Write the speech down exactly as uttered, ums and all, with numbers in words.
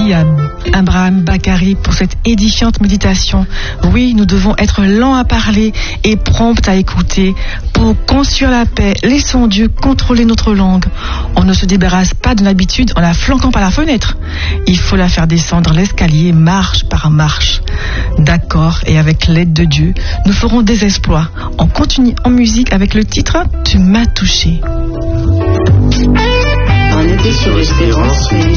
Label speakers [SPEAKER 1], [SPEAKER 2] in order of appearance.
[SPEAKER 1] Merci à Abraham Bakari pour cette édifiante méditation. Oui, nous devons être lents à parler et prompts à écouter. Pour construire la paix, laissons Dieu contrôler notre langue. On ne se débarrasse pas de l'habitude en la flanquant par la fenêtre. Il faut la faire descendre l'escalier marche par marche. D'accord, et avec l'aide de Dieu, nous ferons des exploits. On continue en musique avec le titre « Tu m'as touché ».
[SPEAKER 2] On était sur Espérance,